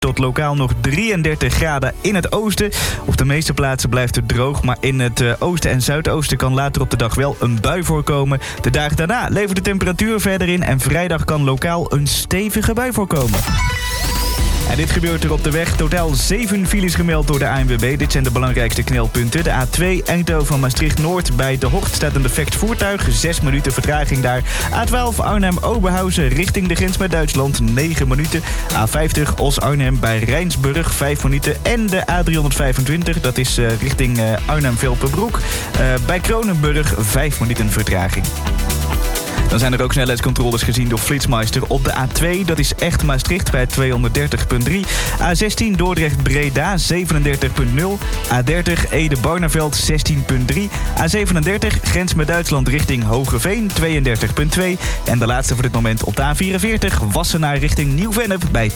tot lokaal nog 33 graden in het oosten. Op de meeste plaatsen blijft het droog, maar in het oosten en zuidoosten kan later op de dag wel een bui voorkomen. De dagen daarna levert de temperatuur verder in en vrijdag kan lokaal een stevige bui voorkomen. En dit gebeurt er op de weg. Totaal 7 files gemeld door de ANWB. Dit zijn de belangrijkste knelpunten. De A2 Eindhoven-Maastricht-Noord. Bij De Hocht staat een defect voertuig. 6 minuten vertraging daar. A12 Arnhem-Oberhausen richting de grens met Duitsland. 9 minuten. A50 Os-Arnhem bij Rijnsburg. 5 minuten. En de A325, dat is richting Arnhem-Velperbroek. Bij Kronenburg 5 minuten vertraging. Dan zijn er ook snelheidscontroles gezien door Flitsmeister op de A2. Dat is echt Maastricht bij 230,3. A16 Dordrecht-Breda 37,0. A30 Ede-Barneveld 16,3. A37 grens met Duitsland richting Hogeveen 32,2. En de laatste voor dit moment op de A44 Wassenaar richting Nieuw-Vennep bij